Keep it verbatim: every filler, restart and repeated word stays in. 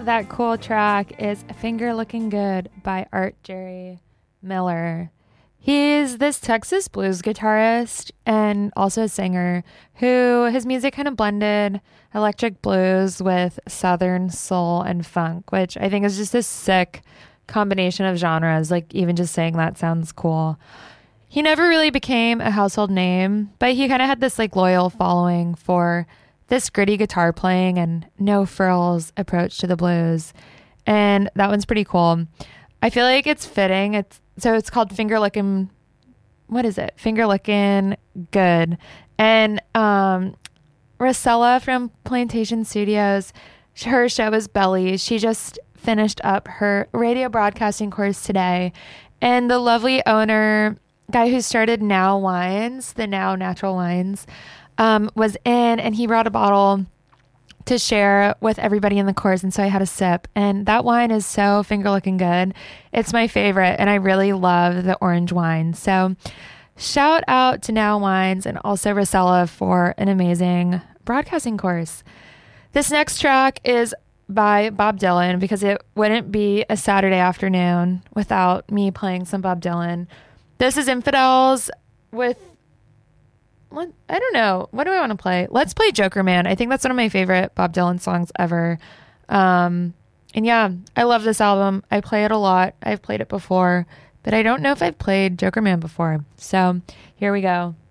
That cool track is Finger Looking Good by Art Jerry Miller. He's this Texas blues guitarist and also a singer who his music kind of blended electric blues with southern soul and funk, which I think is just a sick combination of genres. Like, even just saying that sounds cool. He never really became a household name, but he kind of had this like loyal following for this gritty guitar playing and no frills approach to the blues. And that one's pretty cool. I feel like it's fitting. It's so it's called Finger Lickin', what is it? Finger Lickin' Good. And um, Rosella from Plantation Studios, her show is Belly. She just finished up her radio broadcasting course today. And the lovely owner, guy who started Now Wines, the Now Natural Wines, um, was in, and he brought a bottle to share with everybody in the course. And so I had a sip, and that wine is so finger looking good. It's my favorite, and I really love the orange wine. So shout out to Now Wines and also Rosella for an amazing broadcasting course. This next track is by Bob Dylan, because it wouldn't be a Saturday afternoon without me playing some Bob Dylan. This is Infidels with, what, I don't know. What do I want to play? Let's play Joker Man. I think that's one of my favorite Bob Dylan songs ever. Um, and yeah, I love this album. I play it a lot. I've played it before, but I don't know if I've played Joker Man before. So here we go.